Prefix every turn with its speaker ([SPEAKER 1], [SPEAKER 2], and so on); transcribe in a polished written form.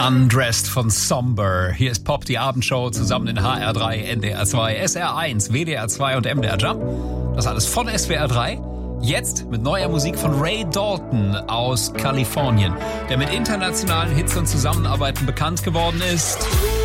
[SPEAKER 1] Undressed von Somber. Hier ist Pop, die Abendshow, zusammen in HR3, NDR 2, SR1, WDR 2 und MDR Jump. Das alles von SWR 3. Jetzt mit neuer Musik von Ray Dalton aus Kalifornien, der mit internationalen Hits und Zusammenarbeiten bekannt geworden ist.